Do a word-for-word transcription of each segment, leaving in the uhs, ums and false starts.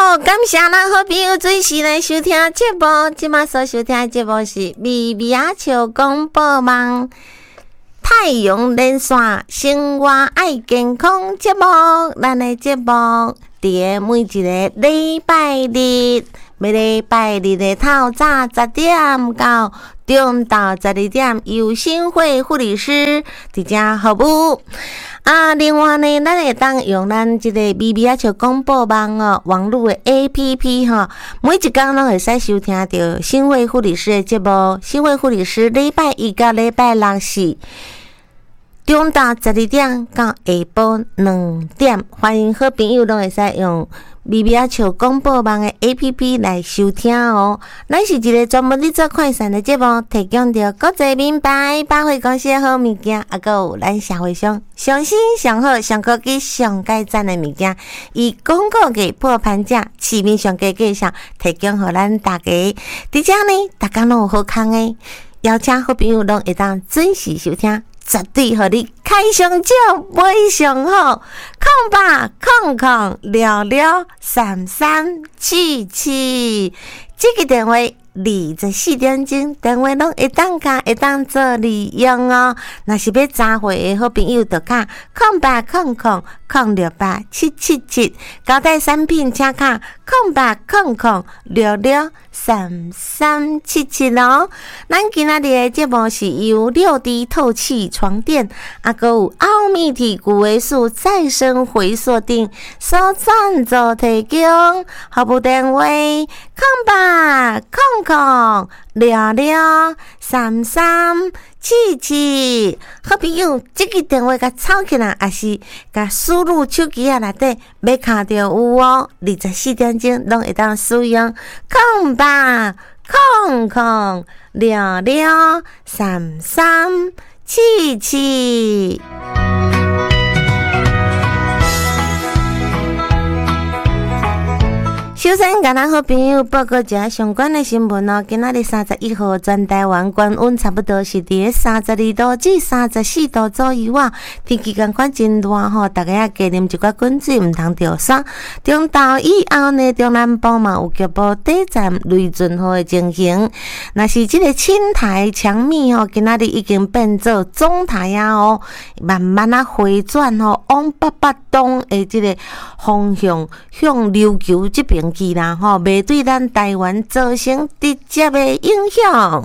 好，感谢咱好朋友准时来收听节目。今麦所收听的节目是微微仔笑广播网太阳连线生活爱健康节目。咱的节目伫每一个礼拜日，每礼拜日的透早十点到中到十二点，由新会护理师伫遮服务。啊，另外呢，咱会当用咱即个微微仔笑广播网哦，网络的 A P P 吼、哦，每一天拢会使收听到新会护理师的节目。新会护理师礼拜一到礼拜六是中到十二点到下晡两点，欢迎好朋友拢会使用微微仔笑广播网的 A P P 来收听哦。咱是一个专门咧做快闪的节目，提供着国际名牌百货公司的好物件，啊，还有咱社会上上新上好上高级上改赞的物件，以广告价破盘价，市面上价价上提供互咱大家。伫遮呢，大家拢有好康的，邀请好朋友拢会当准时收听。绝对互你开上少，买上好。空吧空空聊聊三三七七，这个电话二十四点钟，电话拢会当卡，会当做利用哦。若是要查询的好朋友，就卡空吧空空空六八七七七，高代产品请卡空吧空空六六三三七七哦。咱今仔日的节目是由六 D 透气床垫，啊，还有奥秘体骨维素再生回溯垫所赞助提供。服务电话空吧空空六六三三七七，好朋友，这个电话甲抄起来，也是甲输入手机啊内底，要卡着有哦。二十四点钟拢会当使用，空吧空空六六三三七七。首先，甲咱好朋友报告一下相关的新闻哦。今仔日三十一号，全台湾高温差不多是伫三十二度至三十四度左右啊。天气感觉真热吼，大家加啉一寡滚水，毋通着伞。中昼以后呢，中南部嘛有局部短暂雷阵雨的情形。若是即个青台强密吼，今仔日已经变做中台啊哦，慢慢啊回转吼，往北北东的即个方向向琉球这边去啦吼，未对咱台湾造成直接的影响。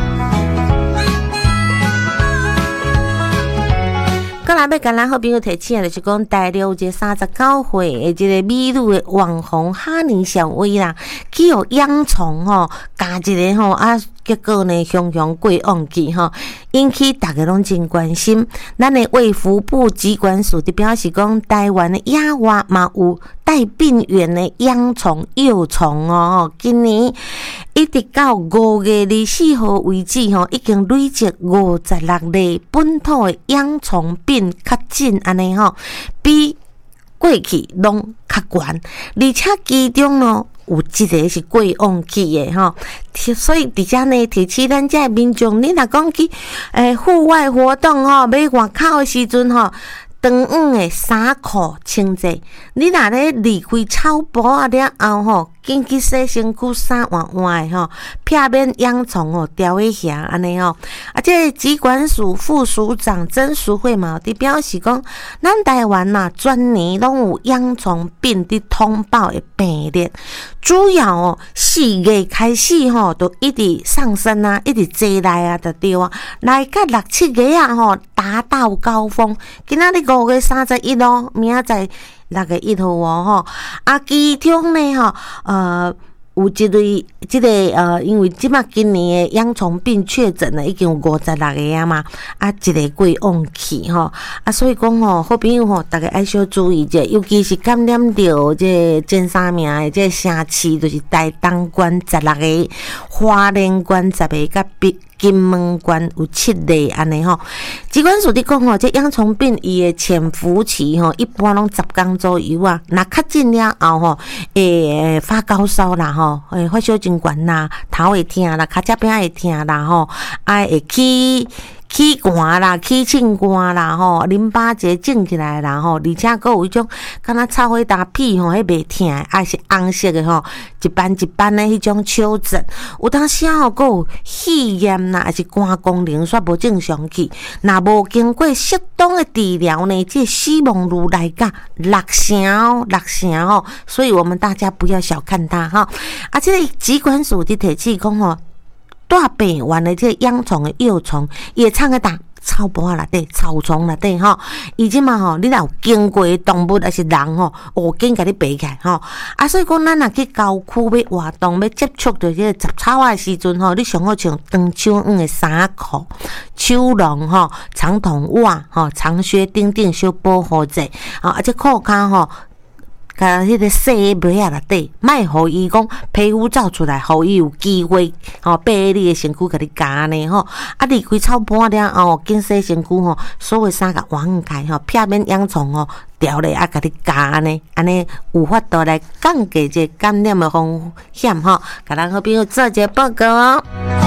过来要甲咱好朋友提醒的就是讲，大陆有一个三十九岁的这个美女的网红哈尼小薇啦，去有养虫吼，加一个吼啊，结果呢雄雄过往去吼，引起大家拢真关心。咱的卫福部疾管署就表示讲，台湾的野外嘛有带病源的养虫幼虫哦，今年一直到五月二十四号为止吼，已经累积五十六例本土的养虫病确诊，安尼吼，比过去拢较悬，而且其中呢有一个是过往去的吼，所以伫遮呢提醒咱遮民众，你若讲去诶户外活动吼，要外口的时阵吼，长远的衫裤清洁，你若咧离开草坡啊了后吼，紧去洗身躯，衫换换的吼，避免养虫哦掉喺遐安尼吼。啊，这疾管署副署长曾淑慧嘛，伫表示讲，咱台湾呐、啊，全年拢有养虫病伫通报的病例，主要哦四月开始吼，都一直上升啊，一直坐来啊，就对啊，来到六七月啊吼，达到高峰。今仔日五月三十一咯，明仔载六月一号哦吼，啊，其中呢吼，呃。有一类即、这个呃，因为即马今年的养虫病确诊了已经有五十六个啊嘛，啊一个过往去吼，啊所以讲吼，好朋友吼，大家爱小注意者，尤其是感染到这前三名的这城市，就是台东县十六个，花莲县十个，甲北金门县有七例安尼吼。疾管署伫讲吼，这养虫病伊的潜伏期吼，一般拢十天左右啊。若确诊了后吼，会发高烧啦吼，会发烧真悬啦，头会痛啦，脚趾柄会痛啦吼，啊会起起寒啦，起凊寒啦，吼，淋巴结肿起来啦，吼，而且佫有迄种敢若臭火打屁吼，迄袂痛的，还是红色的吼，一斑一斑的迄种丘疹，有当时吼佫有肺炎啦，还是肝功能煞无正常去，若无经过适当的治疗呢，这死亡率来甲六成哦，六成吼，所以我们大家不要小看它哈。啊，这个疾管署伫提醒讲吼。大病原的这养虫的幼虫，伊会藏喺搭草坡内底、草丛内底吼。伊即嘛吼，你若有经过的动物还是人吼，哦，紧甲你爬起来吼。啊，所以讲咱若去郊区要活动、要接触到这个杂草的时阵吼，你上好穿长手长的衫裤、手笼吼、长筒袜吼、长靴等等小保护者，啊，而且裤骹吼。甲迄个细个袜仔内底，莫互伊讲皮肤走出来，互伊有机会吼，爬你的身躯，甲你夹呢吼。啊，离开草坡了后，紧洗身躯吼，所有衫甲换开吼，避免养虫吼掉咧，啊，甲你夹呢，安尼有法度来降低这感染的风险吼。甲咱好朋友做一个报告哦。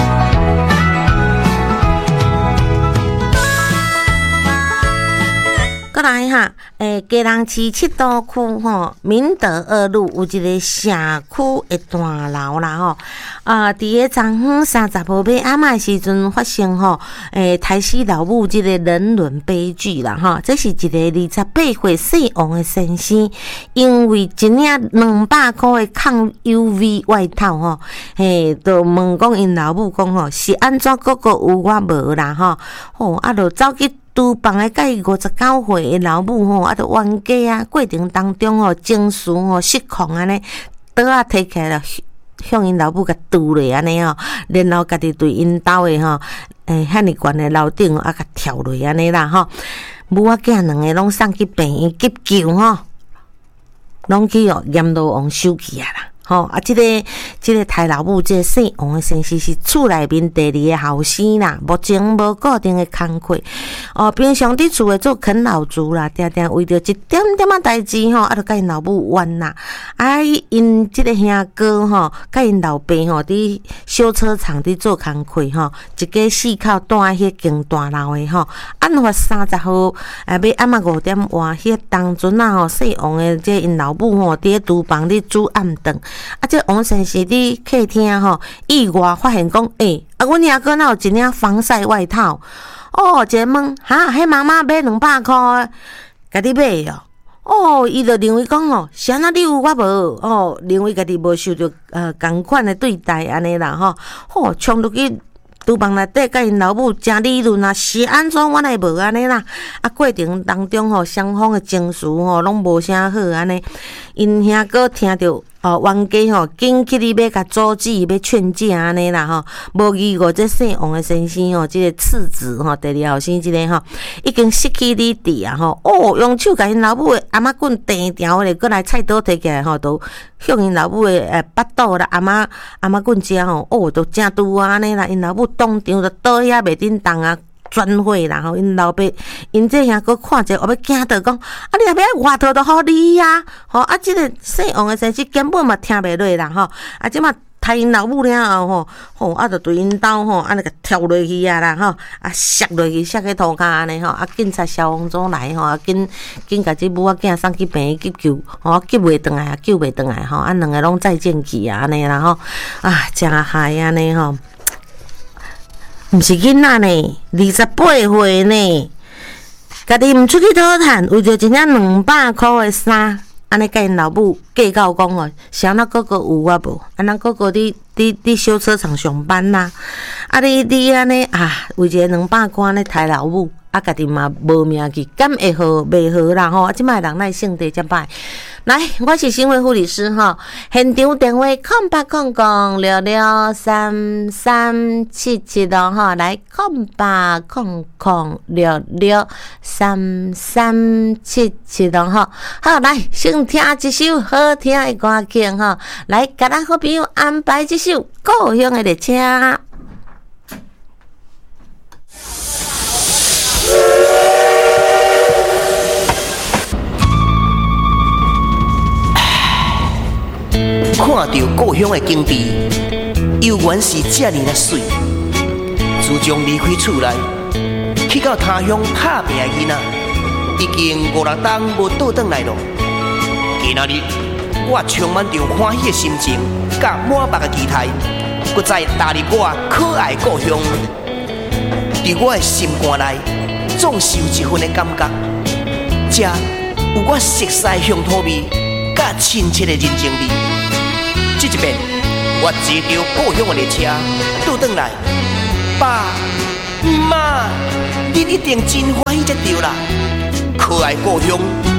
过来哈，诶，基隆市七都区吼，明德二路有一个社区的大楼啦吼，啊，伫个昨昏三十号尾暗的时阵发生吼，诶，台西老母这个人伦悲剧啦吼，这是一个二十八岁姓王的先生，因为一领两百块的抗 U V 外套吼，嘿，就问讲因老母讲吼，是安怎哥哥有我无啦吼，吼，啊，就走去。厨房诶，甲伊五十九岁诶老母吼，啊，着冤家啊，过程当中吼，情绪吼失控安尼，刀啊摕起来了，向因老母甲拄落安尼吼，然后家己对因兜诶吼，诶，遐尼悬诶楼顶啊，甲跳落安尼啦吼，母仔囝两个拢送去病院急救吼，拢去哦阎罗王收去啊啦。吼、哦、啊！即、这个即、这个太老母，即、这个姓王的先生是厝内面第二个后生啦，目前无固定的工课。哦，平常伫厝诶做啃老族啦，定定为着一点点啊代志吼，啊，着甲因老母冤啦。啊，因即个兄哥吼，甲因老爸吼，伫修车厂伫做工课吼，一家四口住喺迄间大楼诶吼。案发三十号，啊，要暗啊五点外，迄当阵啊吼，姓王诶即因老母吼，伫咧厨房伫煮暗顿。啊！这王先生伫客厅吼，意外发现讲，诶、欸，啊，阮阿哥哪有一领防晒外套？哦，一问，哈，迄妈妈买两百块，家己买哦。哦，伊就认为讲哦，是安那你有我无？哦，认为家己无受到呃同款的对待安尼啦吼。吼、哦，冲入去厨房内底，甲因老母诚理论啊，是安怎我来无安尼啦？啊，过程当中吼，双方的情绪吼，拢无啥好安尼。因兄哥听着。哦，冤家吼，紧去哩要甲阻止，要劝架安尼啦吼，无疑过这姓王的先生吼，即、这个次子吼，第二后生即、这个吼，已经失去理智啊吼，哦，用手甲因老母的阿嬷棍钉条咧，过来菜刀摕起来吼，都向因老母的诶巴肚啦，阿嬷阿嬷棍遮吼，哦，都正拄啊安尼啦，因老母当场就倒遐袂顶动啊。转会啦吼，因老爸因这兄哥看者，后要惊到讲，啊你若要外头都好你啊，吼啊，即、这个姓王的先生根本嘛听袂落啦吼，啊即嘛杀因老母了后吼，吼啊就对因兜吼，安尼甲跳落去啊啦吼，啊摔落去摔去涂骹安尼吼，啊警察消防组来吼，啊紧紧甲即母仔囝送去病院急救，吼救袂转来啊，救袂转来吼，啊两个拢再见去啊安尼啦吼，啊真害安尼吼。毋是囡仔呢，二十八岁呢，家己毋出去讨趁，为着一领两百块的衫，安尼甲因老母计较讲哦，是安那哥哥有我无？安那哥哥伫伫伫修车厂上班啦，啊你你安尼啊，为一个两百块咧杀老母，啊家己嘛无命去，敢会好袂好啦吼？啊，即摆人来性地遮歹。来，我是新闻护理师哈，现场电话空八空空六六三三七七哦哈，来空八空空六六三三七七哦哈，好来，先听一首好听的歌曲哈，来，甲咱好朋友安排一首故乡的列车。 看到故乡的景致，游园是这呢啊水。自从离开厝内， 去到他乡打拼的囡仔，已经五六冬无倒转来咯。今仔日我充满着欢喜的心情，甲满腹的期待，搁再踏入我可爱故乡。伫我的心肝内，总是有一份的感觉，这有我熟悉的乡土味，甲亲切的人情味。这一遍，我坐着故乡的列车倒转来，爸妈，你一定真欢喜才对啦！可爱故乡